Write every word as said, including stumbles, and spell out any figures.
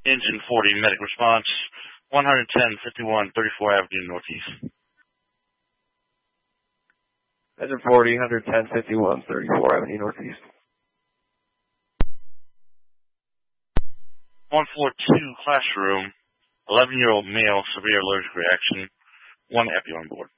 Engine forty, medic response, one ten fifty-one thirty-four Avenue Northeast. Engine forty, one ten fifty-one thirty-four Avenue Northeast. one forty-two classroom, eleven-year-old male, severe allergic reaction, one epi on board.